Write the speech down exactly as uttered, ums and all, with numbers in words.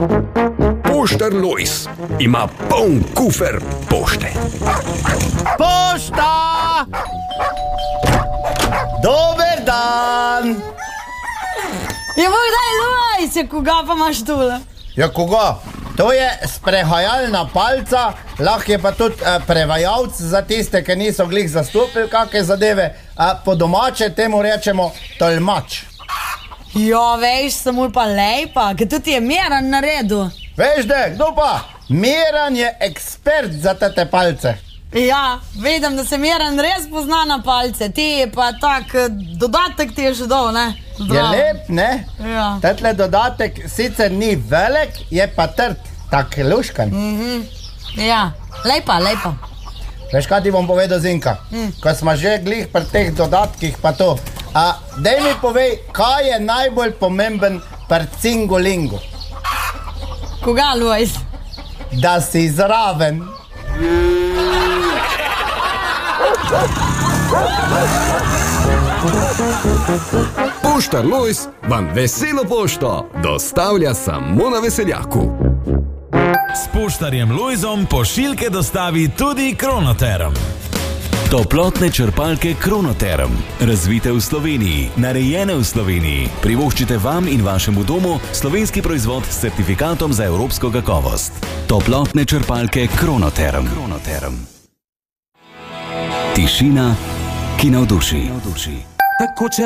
Poštar Lojz ima poln kufer pošte. Pošta! Dober dan! Ja, Bogdaj, Lojz, ja, koga pa imaš tule? Ja, koga? To je sprehajalna palca, lahko je pa tudi eh, prevajalc za tiste, ki niso glih zastopili kakšne zadeve. Eh, po domače temu rečemo tolmač. Ja, veš, sem mul pa lepa, ker tudi je Miran naredil. Veš, da, kdo pa? Miran je ekspert za te palce. Ja, vedem, da se Miran res pozna na palce, ti je pa tak dodatek ti je že dol, ne? Zdravo. Je lep, ne? Ja. Tetle dodatek sicer ni velik, je pa trd, tak luškan. Mhm. Ja, lepa, lepa. Veš, kaj ti bom povedal, Zinka? Mm. Ko smo že glih pri teh dodatkih pa to. A, daj mi povej, kaj je najbolj pomemben pri cingolingu? Koga, Lojz? Da si zraven. Poštar Lojz vam veselo pošto dostavlja samo na Veseljaku. S poštarjem Lojzom pošiljke dostavi tudi Kronoterm. Toplotne črpalke Kronoterm, razvite v Sloveniji, narejene v Sloveniji. Privoščite vam in vašemu domu slovenski proizvod s certifikatom za evropsko kakovost. Toplotne črpalke Kronoterm. Kronoterm. Tišina, ki navduši.